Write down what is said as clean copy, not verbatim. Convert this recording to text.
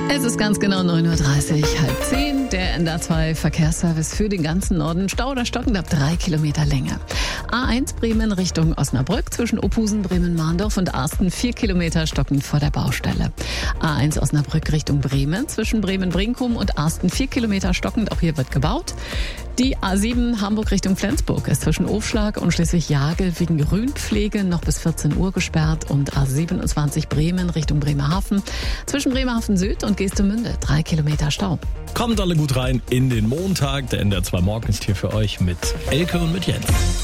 Es ist ganz genau 9.30 Uhr, halb 10. Der NDR2 Verkehrsservice für den ganzen Norden. Stau oder stockend ab 3 Kilometer Länge. A1 Bremen Richtung Osnabrück zwischen Ophusen, Bremen-Mahndorf und Arsten 4 Kilometer stockend vor der Baustelle. A1 Osnabrück Richtung Bremen zwischen Bremen-Brinkum und Arsten 4 Kilometer stockend. Auch hier wird gebaut. Die A7 Hamburg Richtung Flensburg ist zwischen Ofschlag und Schleswig-Jagel wegen Grünpflege noch bis 14 Uhr gesperrt und A27 Bremen Richtung Bremerhaven zwischen Bremerhaven Süd und Geestemünde 3 Kilometer Stau. Kommt alle gut rein in den Montag. Der NDR2 Morgen ist hier für euch mit Elke und mit Jens.